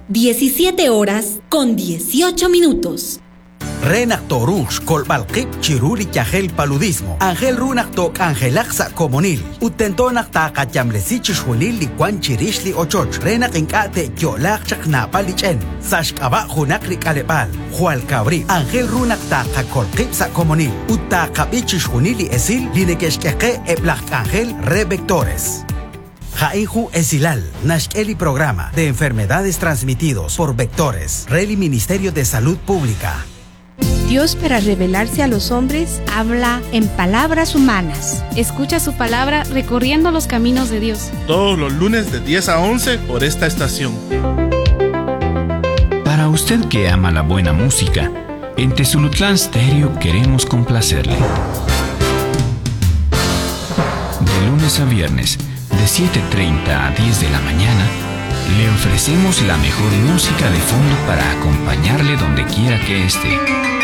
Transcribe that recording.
17 horas con 18 minutos. Renak Torush, Kolbalkip, Chiruli Yahel Paludismo. Angel Runak Tok Angelaxa Comunil. Utentonak Takayamlesichis Junil Liquan Chirishli Ochoch. Renak Inkate Kyolachak Napalichen. Sashkaba Junakri Kalepal. Jual Cabri. Angel Runak Takakolkipsa Comunil. Utakabichis Junili Esil. Linekeshkeke Eblak Angel Revectores. Jaiju Esilal, Nashkeli Programa de Enfermedades Transmitidos por Vectores. Reli Ministerio de Salud Pública. Dios, para revelarse a los hombres, habla en palabras humanas. Escucha su palabra recorriendo los caminos de Dios. Todos los lunes de 10 a 11 por esta estación. Para usted que ama la buena música, en Tezulutlán Stereo queremos complacerle. De lunes a viernes, de 7:30 a 10 de la mañana, le ofrecemos la mejor música de fondo para acompañarle donde quiera que esté.